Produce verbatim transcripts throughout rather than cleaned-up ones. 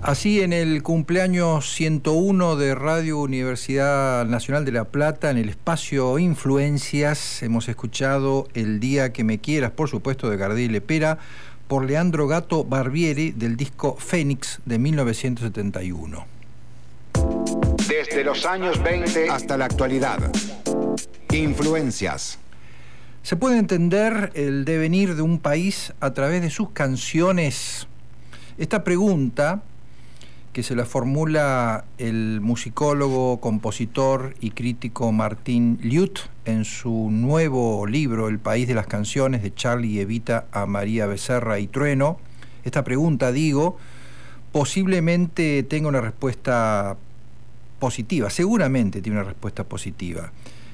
Así, en el cumpleaños ciento uno de Radio Universidad Nacional de La Plata, en el espacio Influencias, hemos escuchado El día que me quieras, por supuesto, de Gardel y Lepera, por Leandro Gato Barbieri, del disco Fénix de mil novecientos setenta y uno. Desde los años veinte hasta la actualidad. Influencias. Se puede entender el devenir de un país a través de sus canciones. Esta pregunta, que se la formula el musicólogo, compositor y crítico Martín Liut en su nuevo libro El país de las canciones, de Charlie y Evita a María Becerra y Trueno. Esta pregunta, digo, posiblemente tenga una respuesta positiva, seguramente tiene una respuesta positiva.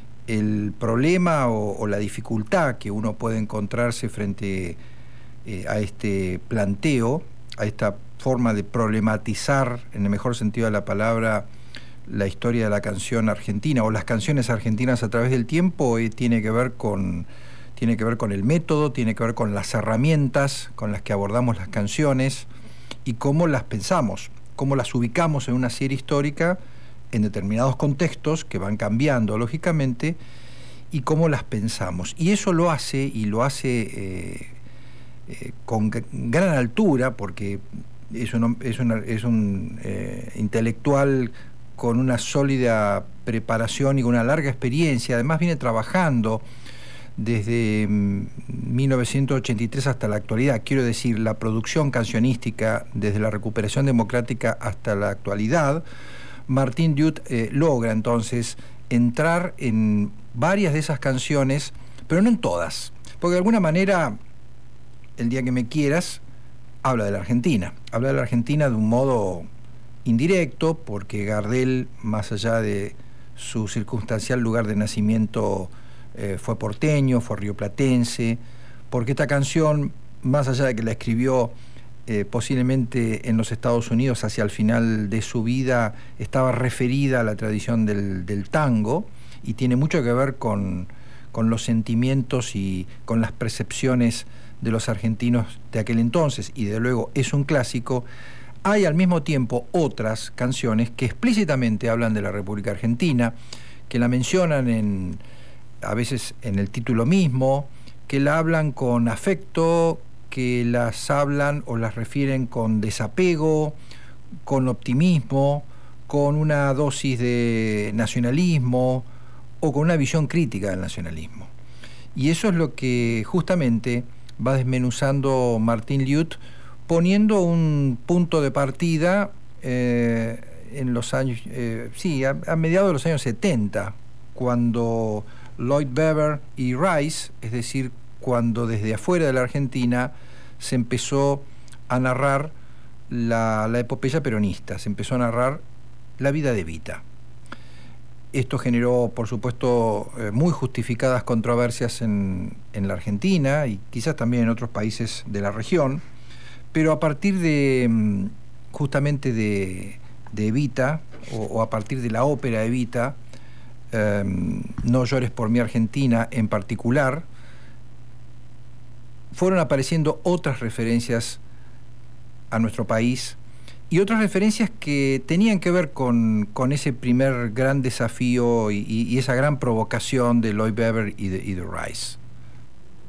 El problema o, o la dificultad que uno puede encontrarse frente eh, a este planteo, a esta forma de problematizar, en el mejor sentido de la palabra, la historia de la canción argentina o las canciones argentinas a través del tiempo, eh, tiene que ver con tiene que ver con el método, tiene que ver con las herramientas con las que abordamos las canciones y cómo las pensamos, cómo las ubicamos en una serie histórica en determinados contextos que van cambiando lógicamente, y cómo las pensamos. Y eso lo hace, y lo hace eh, eh, con gran altura, porque es un, es una, es un eh, intelectual con una sólida preparación y con una larga experiencia. Además viene trabajando desde mil novecientos ochenta y tres hasta la actualidad. Quiero decir, la producción cancionística desde la recuperación democrática hasta la actualidad. Martín Liut eh, logra entonces entrar en varias de esas canciones, pero no en todas, porque de alguna manera El día que me quieras habla de la Argentina, habla de la Argentina de un modo indirecto, porque Gardel, más allá de su circunstancial lugar de nacimiento, eh, fue porteño, fue rioplatense, porque esta canción, más allá de que la escribió Eh, posiblemente en los Estados Unidos hacia el final de su vida, estaba referida a la tradición del, del tango, y tiene mucho que ver con, con los sentimientos y con las percepciones de los argentinos de aquel entonces, y de luego es un clásico. Hay al mismo tiempo otras canciones que explícitamente hablan de la República Argentina, que la mencionan en, a veces en el título mismo, que la hablan con afecto, que las hablan o las refieren con desapego, con optimismo, con una dosis de nacionalismo o con una visión crítica del nacionalismo. Y eso es lo que justamente va desmenuzando Martín Liut, poniendo un punto de partida eh, en los años, eh, sí, a, a mediados de los años setenta, cuando Lloyd Webber y Rice, es decir, cuando desde afuera de la Argentina se empezó a narrar la, la epopeya peronista, se empezó a narrar la vida de Evita. Esto generó, por supuesto, eh, muy justificadas controversias en, en la Argentina y quizás también en otros países de la región, pero a partir de, justamente de, de Evita, o, o a partir de la ópera Evita, eh, No llores por mi Argentina en particular, fueron apareciendo otras referencias a nuestro país y otras referencias que tenían que ver con, con ese primer gran desafío y, y esa gran provocación de Lloyd Webber y de, y de Rice.